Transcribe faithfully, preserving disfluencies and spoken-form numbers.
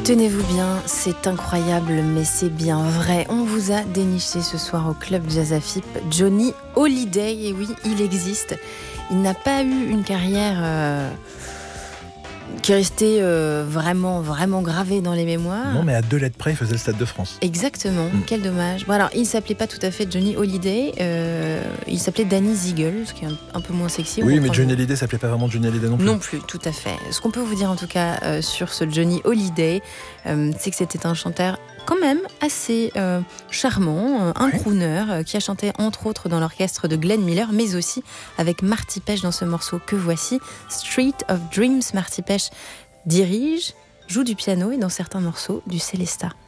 Tenez-vous bien, c'est incroyable, mais c'est bien vrai. On vous a déniché ce soir au Club Jazz Afip Johnny Hallyday. Et oui, il existe. Il n'a pas eu une carrière euh, qui est restée euh, vraiment, vraiment gravée dans les mémoires. Non, mais à deux lettres près, il faisait le Stade de France. Exactement, mm. Quel dommage. Bon, alors, il ne s'appelait pas tout à fait Johnny Hallyday. Euh, il s'appelait Danny Ziegel, ce qui est un, un peu moins sexy. Oui, mais Johnny Hallyday ne s'appelait pas vraiment Johnny Hallyday non plus. Non plus, tout à fait. Ce qu'on peut vous dire en tout cas euh, sur ce Johnny Hallyday, euh, c'est que c'était un chanteur quand même assez euh, charmant, un oui. crooner euh, qui a chanté entre autres dans l'orchestre de Glenn Miller, mais aussi avec Marty Pech dans ce morceau que voici, Street of Dreams. Marty Pech dirige, joue du piano et dans certains morceaux du Célestat.